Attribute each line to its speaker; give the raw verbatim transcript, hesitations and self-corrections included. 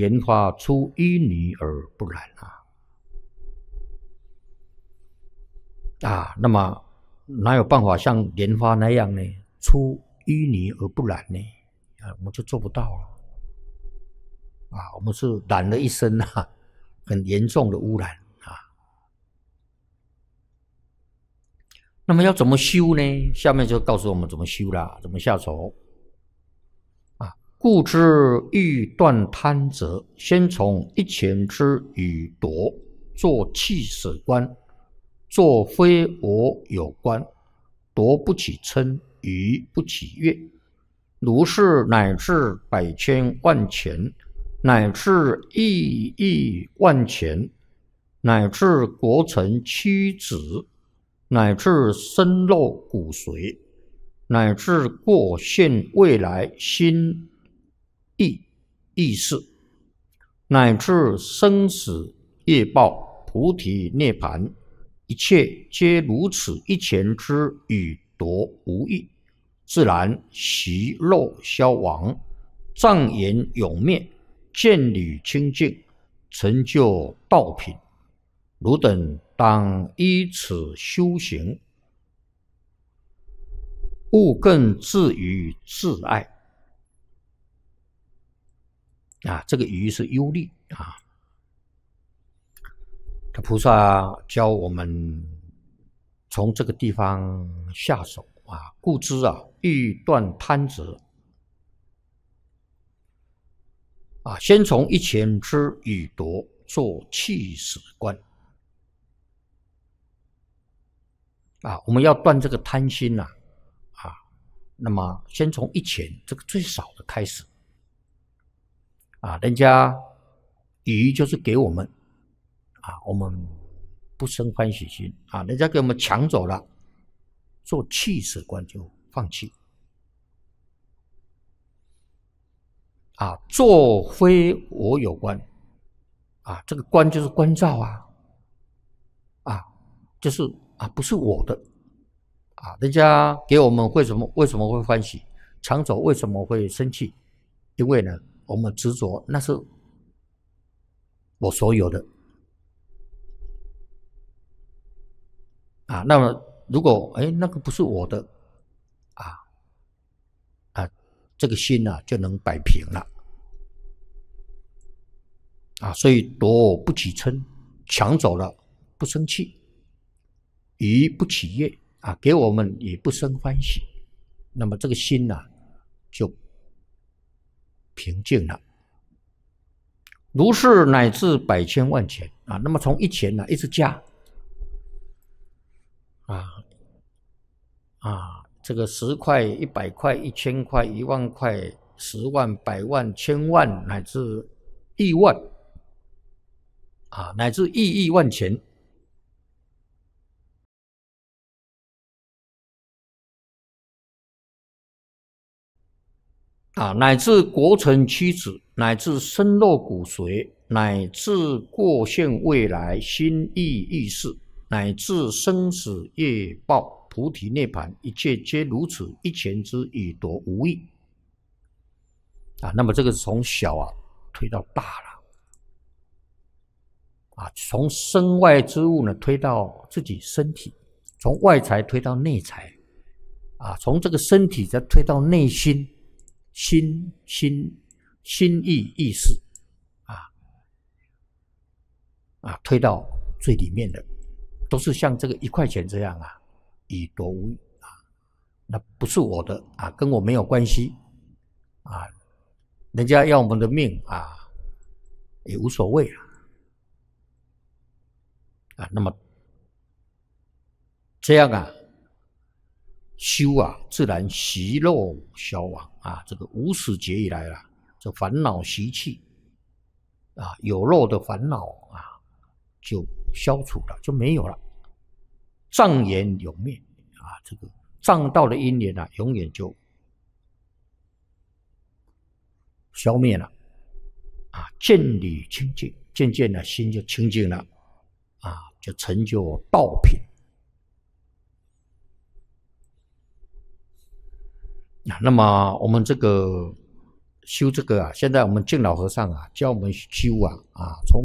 Speaker 1: 莲花出淤泥而不染啊！啊，那么哪有办法像莲花那样呢？出淤泥而不染呢？啊，我们就做不到了。啊，我们是染了一身啊，很严重的污染啊。那么要怎么修呢？下面就告诉我们怎么修啦，怎么下手啊？故知欲断贪者，先从一钱之与夺，作弃舍观，作非我有观，夺不起嗔，愚不起悦。如是乃至百千万钱，乃至亿亿万钱，乃至国城屈指，乃至身肉骨髓，乃至过现未来心意意识，乃至生死业报菩提涅盘，一切皆如此一钱之与夺无异，自然习肉消亡，障眼永灭，见履清净，成就道品。汝等当依此修行，勿更自于自爱。啊，这个愚是忧虑啊。这菩萨教我们从这个地方下手啊。故知啊，欲断贪者啊，先从一钱之与夺，作弃舍观啊。我们要断这个贪心呐、啊，啊，那么先从一钱这个最少的开始啊。人家予就是给我们啊，我们不生欢喜心啊，人家给我们抢走了，做弃舍观就放弃啊。做非我有观啊，这个观就是观照啊，啊，就是啊，不是我的啊。人家给我们为什么为什么会欢喜？抢走为什么会生气？因为呢，我们执着那是我所有的啊。那么如果哎那个不是我的啊啊，这个心啊就能摆平了啊。所以夺不起嗔，抢走了不生气，愚不起悦啊，给我们也不生欢喜，那么这个心啊就平静了。如是乃至百千万钱啊，那么从一钱呢、啊、一直加啊啊，这个十块、一百块、一千块、一万块、十万、百万、千万，乃至亿万啊，乃至亿亿万钱啊，乃至国城屈指，乃至身肉骨髓，乃至过现未来心意意识，乃至生死业报菩提涅盘，一切皆如此，一钱之与夺无异啊。那么这个是从小啊推到大了啊，从身外之物呢推到自己身体，从外财推到内财啊，从这个身体再推到内心。心心心意意识啊啊，推到最里面的，都是像这个一块钱这样啊，以夺无异啊，那不是我的啊，跟我没有关系啊，人家要我们的命啊，也无所谓啊啊，那么这样啊。修啊，自然习肉消亡啊！这个无始劫以来啊，这烦恼习气啊，有肉的烦恼啊，就消除了，就没有了。障眼永灭啊，这个障道的因缘啊，永远就消灭了啊！见理清净，渐渐的心就清净了啊，就成就道品。那么我们这个修这个啊，现在我们敬老和尚啊教我们修啊啊，从